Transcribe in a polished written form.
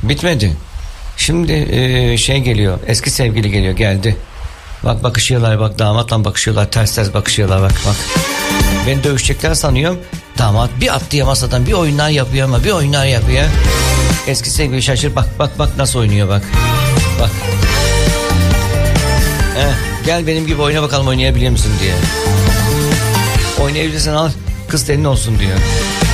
Bitmedi. Şimdi şey geliyor, eski sevgili geliyor, geldi. Bak bakışıyorlar, bak damatla bakışıyorlar, ters ters bakışıyorlar, bak. Beni dövüşecekler sanıyorum. Damat bir atlıyor masadan, bir oyunlar yapıyor ama bir oyunlar yapıyor. Eski sevgili şaşır, bak nasıl oynuyor, bak. Gel benim gibi oyna bakalım, oynayabiliyor musun diye. Oynayabilirsen al, kız senin olsun diyor.